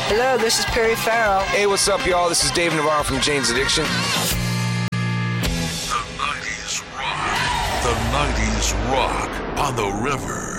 Hello, this is Perry Farrell. Hey, what's up, y'all? This is Dave Navarro from Jane's Addiction. The 90s rock on the river.